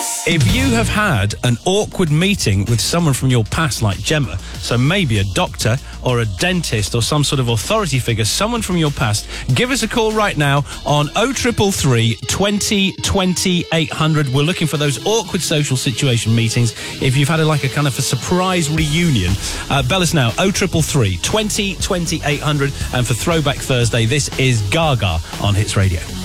If you have had an awkward meeting with someone from your past, like Gemma, so maybe a doctor or a dentist or some sort of authority figure, someone from your past, give us a call right now on 0333 20 20 800. We're looking for those awkward social situation meetings. If you've had a kind of a surprise reunion, bell us now, 0333 20 20 800. And for Throwback Thursday, this is Gaga on Hits Radio.